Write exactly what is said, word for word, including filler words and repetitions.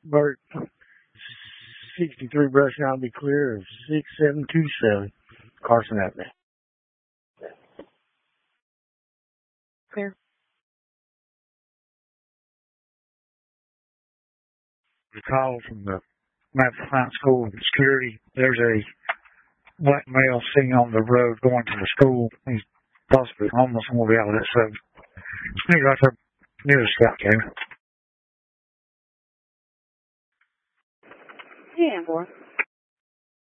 Bert, sixty-three Brush Mountain be clear of six seven two seven. Carson Avenue. Clear. The call from the Memphis High School security. There's a black male sitting on the road going to the school. He's possibly homeless and will be out of that soon. He's right there near the scout cabin. Yeah, boy.